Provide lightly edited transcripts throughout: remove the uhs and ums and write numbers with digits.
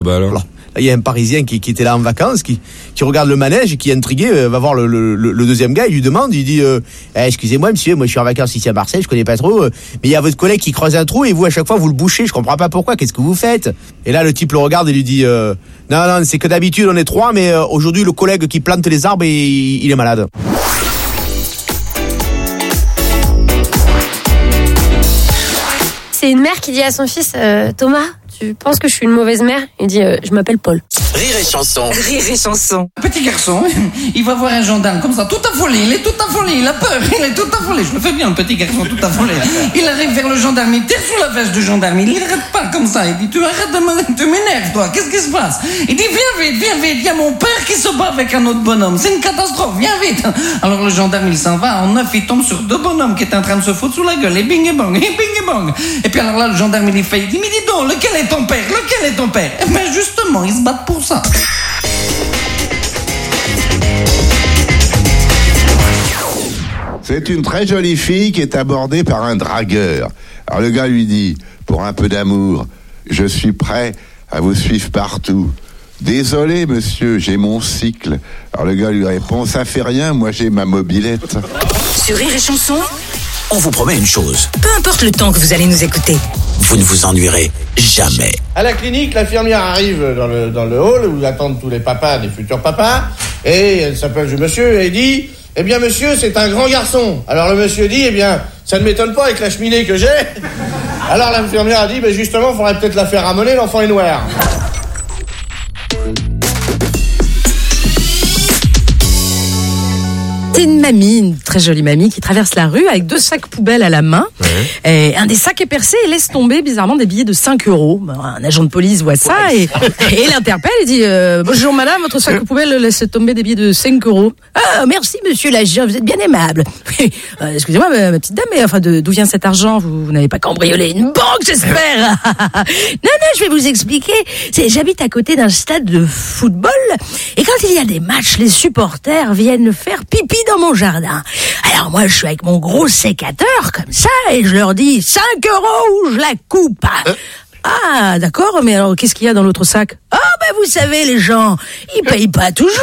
Bah alors. Là, il y a un Parisien qui était là en vacances, qui regarde le manège et qui est intrigué, va voir le deuxième gars, il lui demande, il dit excusez-moi monsieur, moi je suis en vacances ici à Marseille, je connais pas trop, mais il y a votre collègue qui creuse un trou et vous à chaque fois vous le bouchez, je comprends pas pourquoi, qu'est-ce que vous faites? Et là le type le regarde et lui dit non, c'est que d'habitude on est 3, mais aujourd'hui le collègue qui plante les arbres il est malade. C'est une mère qui dit à son fils Thomas, tu penses que je suis une mauvaise mère? Il dit je m'appelle Paul. Rire et chanson. Rire et chanson. Petit garçon, il va voir un gendarme comme ça, tout affolé, il est tout affolé, il a peur, il est tout affolé. Je le fais bien, le petit garçon tout affolé. Il arrive vers le gendarme, il tire sous la veste du gendarme, il n'arrête pas comme ça. Il dit tu arrêtes tu m'énerves toi, qu'est-ce qui se passe? Il dit viens vite, il y a mon père qui se bat avec un autre bonhomme, c'est une catastrophe, viens vite. Alors le gendarme il s'en va, en neuf il tombe sur deux bonhommes qui étaient en train de se foutre sous la gueule, et bing et bang, et bing et bang. Et puis alors là le gendarme il fait, il dit mais dis donc, lequel est ton père? Lequel est ton père? Et ben justement, ils se battent pour ça. C'est une très jolie fille qui est abordée par un dragueur. Alors le gars lui dit, pour un peu d'amour, je suis prêt à vous suivre partout. Désolé monsieur, j'ai mon cycle. Alors le gars lui répond, ça fait rien, moi j'ai ma mobilette. Sur Rire et chanson, on vous promet une chose. Peu importe le temps que vous allez nous écouter, Vous ne vous ennuierez jamais. À la clinique, l'infirmière arrive dans le hall où attendent tous les papas, des futurs papas, et elle s'appelle le monsieur et dit « Eh bien monsieur, c'est un grand garçon ». Alors le monsieur dit « Eh bien, ça ne m'étonne pas avec la cheminée que j'ai ». Alors l'infirmière a dit « Justement, il faudrait peut-être la faire ramoner, l'enfant est noir ». C'est une mamie, une très jolie mamie, qui traverse la rue avec 2 sacs poubelles à la main. Ouais. Et un des sacs est percé et laisse tomber bizarrement des billets de 5 €. Un agent de police voit ça et l'interpelle et dit bonjour madame, votre sac poubelle laisse tomber des billets de 5 €. Ah merci monsieur l'agent, vous êtes bien aimable. Excusez-moi ma petite dame, mais enfin d'où vient cet argent? Vous n'avez pas cambriolé une banque, j'espère? Non, je vais vous expliquer. J'habite à côté d'un stade de football et quand il y a des matchs, les supporters viennent faire pipi dans mon jardin. Alors moi je suis avec mon gros sécateur comme ça et je leur dis 5 € ou je la coupe. Ah d'accord, mais alors qu'est-ce qu'il y a dans l'autre sac? Ah vous savez les gens, ils payent pas toujours.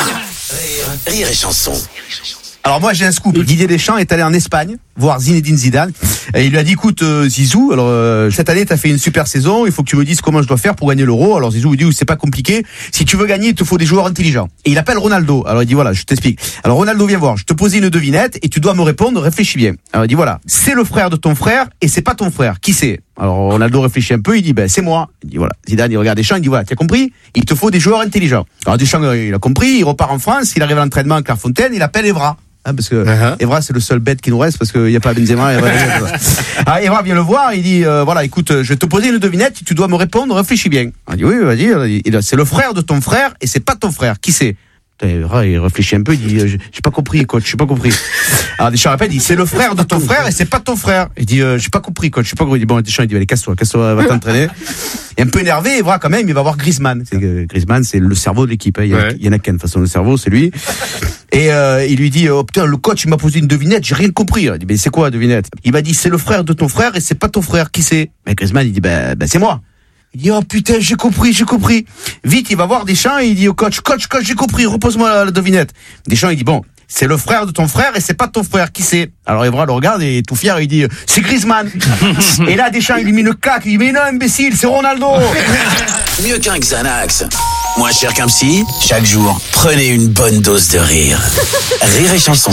Rire et chanson. Alors moi j'ai un scoop. Didier Deschamps est allé en Espagne voir Zinedine Zidane et il lui a dit écoute Zizou, alors cette année t'as fait une super saison, il faut que tu me dises comment je dois faire pour gagner l'Euro. Alors Zizou lui dit c'est pas compliqué, si tu veux gagner il te faut des joueurs intelligents. Et il appelle Ronaldo. Alors il dit voilà, je t'explique. Alors Ronaldo viens voir, je te posais une devinette et tu dois me répondre, réfléchis bien. Alors il dit voilà, c'est le frère de ton frère et c'est pas ton frère, qui c'est? Alors Ronaldo réfléchit un peu, il dit c'est moi. Il dit voilà, Zidane il regarde Deschamps, il dit voilà, t'as compris? Il te faut des joueurs intelligents. Alors Deschamps il a compris, il repart en France, il arrive à l'entraînement à Clairefontaine, il appelle Evra. Parce que Evra c'est le seul bête qui nous reste parce qu'il n'y a pas Benzema. Evra vient le voir, il dit voilà écoute, je vais te poser une devinette, tu dois me répondre, réfléchis bien. Il dit oui vas-y, c'est le frère de ton frère et c'est pas ton frère, qui c'est? Evra il réfléchit un peu, il dit j'ai pas compris coach, j'ai pas compris. Alors Deschamps répète, il dit c'est le frère de ton frère et c'est pas ton frère. Il dit j'ai pas compris coach, j'ai pas compris. Il dit bon Deschamps il dit allez casse-toi, va t'entraîner. Et un peu énervé, Evra quand même, il va voir Griezmann. Griezmann c'est le cerveau de l'équipe, il y en a qu'un de toute façon, le cerveau c'est lui. Et il lui dit oh putain le coach il m'a posé une devinette, j'ai rien compris. Il dit mais c'est quoi la devinette? Il m'a dit c'est le frère de ton frère et c'est pas ton frère, qui c'est? Mais Griezmann il dit c'est moi. Il dit oh putain j'ai compris. Vite il va voir Deschamps et il dit au coach j'ai compris, repose-moi la devinette. Deschamps il dit bon c'est le frère de ton frère et c'est pas ton frère, qui c'est? Alors Evra le regarde et tout fier il dit c'est Griezmann. Et là Deschamps il lui met une claque, il dit mais non imbécile c'est Ronaldo. Mieux qu'un Xanax, moins cher qu'un psy, chaque jour prenez une bonne dose de rire. Rire et chanson.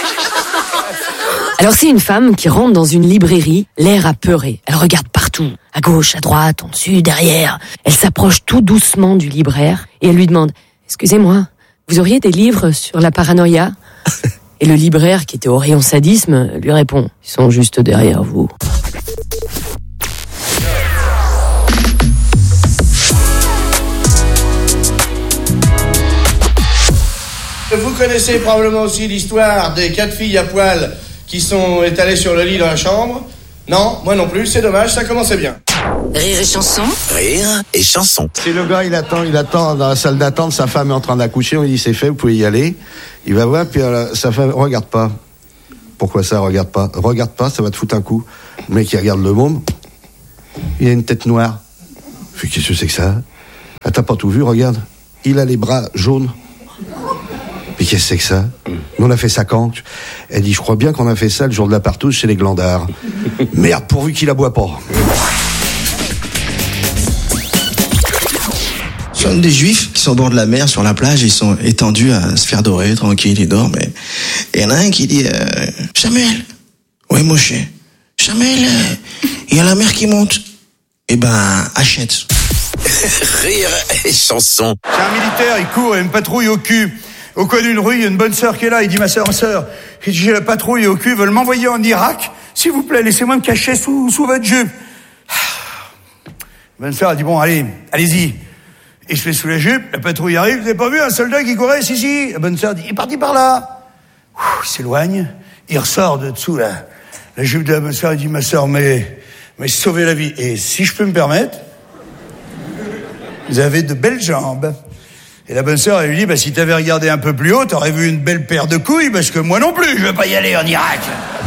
Alors c'est une femme qui rentre dans une librairie, l'air apeuré. Elle regarde partout, à gauche, à droite, en dessus, derrière. Elle s'approche tout doucement du libraire et elle lui demande « Excusez-moi, vous auriez des livres sur la paranoïa ?» Et le libraire, qui était au rayon sadisme, lui répond « Ils sont juste derrière vous. » Vous connaissez probablement aussi l'histoire des 4 filles à poil qui sont étalées sur le lit dans la chambre. Non, moi non plus, c'est dommage, ça commençait bien. Rire et chanson. Rire et chanson. Si le gars il attend dans la salle d'attente, sa femme est en train d'accoucher, on lui dit c'est fait, vous pouvez y aller. Il va voir, puis sa femme regarde pas. Pourquoi ça, regarde pas, ça va te foutre un coup. Le mec il regarde le môme, il a une tête noire. Qu'est-ce que c'est que ça? Ah, t'as pas tout vu, regarde. Il a les bras jaunes. Mais qu'est-ce que c'est que ça? Nous, on a fait ça quand? Elle dit, je crois bien qu'on a fait ça le jour de la partouze chez les glandards. Merde, pourvu qu'il aboie pas. Ce sont des juifs qui sont au bord de la mer, sur la plage, ils sont étendus à se faire dorer, tranquille, ils dorment. Et il y en a un qui dit, Samuel, oui, Moshe, Samuel, il y a la mer qui monte. Eh ben, achète. Rire et chanson. C'est un militaire, il court, il a une patrouille au cul. Au coin d'une rue, il y a une bonne sœur qui est là. Il dit, ma sœur, il dit, j'ai la patrouille au cul, ils veulent m'envoyer en Irak. S'il vous plaît, laissez-moi me cacher sous votre jupe. La bonne sœur, elle dit, bon, allez-y. Et je fais sous la jupe, la patrouille arrive, vous avez pas vu un soldat qui courait? Si. La bonne sœur dit, il est parti par là. Il s'éloigne, il ressort de dessous la jupe de la bonne sœur, il dit, ma sœur, mais sauvez la vie. Et si je peux me permettre, vous avez de belles jambes. Et la bonne sœur, elle lui dit, si t'avais regardé un peu plus haut, t'aurais vu une belle paire de couilles, parce que moi non plus, je veux pas y aller en Irak.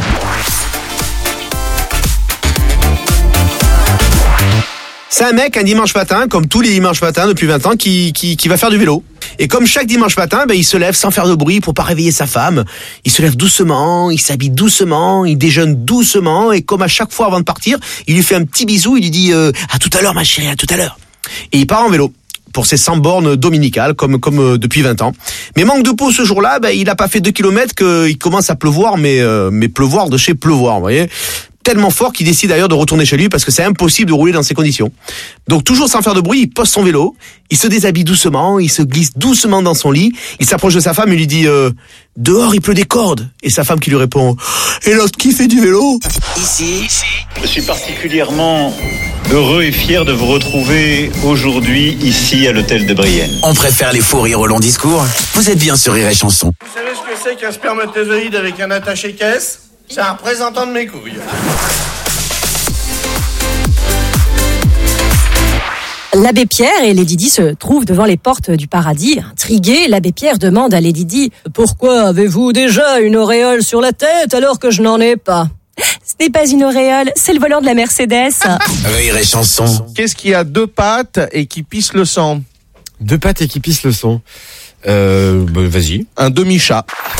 C'est un mec, un dimanche matin, comme tous les dimanches matins depuis 20 ans, qui va faire du vélo. Et comme chaque dimanche matin, il se lève sans faire de bruit pour pas réveiller sa femme. Il se lève doucement, il s'habille doucement, il déjeune doucement, et comme à chaque fois avant de partir, il lui fait un petit bisou, il lui dit à tout à l'heure ma chérie, à tout à l'heure. Et il part en vélo pour ses 100 bornes dominicales, comme depuis 20 ans. Mais manque de peau ce jour-là, il a pas fait 2 kilomètres qu'il commence à pleuvoir, mais pleuvoir de chez pleuvoir, vous voyez. Tellement fort qu'il décide d'ailleurs de retourner chez lui parce que c'est impossible de rouler dans ces conditions. Donc toujours sans faire de bruit, il pose son vélo, il se déshabille doucement, il se glisse doucement dans son lit, il s'approche de sa femme et lui dit dehors il pleut des cordes. Et sa femme qui lui répond et l'autre qui fait du vélo? Ici, je suis particulièrement heureux et fier de vous retrouver aujourd'hui ici à l'hôtel de Brienne. On préfère les faux rires au long discours. Vous êtes bien sur Rire et Chanson. Vous savez ce que c'est qu'un spermatozoïde avec un attaché-caisse? C'est un représentant de mes couilles. L'abbé Pierre et Lady Di se trouvent devant les portes du paradis. Intrigué, l'abbé Pierre demande à Lady Di « Pourquoi avez-vous déjà une auréole sur la tête alors que je n'en ai pas ?» Ce n'est pas une auréole, c'est le volant de la Mercedes. Rire et Chanson. Qu'est-ce qui a 2 pattes et qui pisse le sang? 2 pattes et qui pisse le sang. Vas-y. Un demi-chat.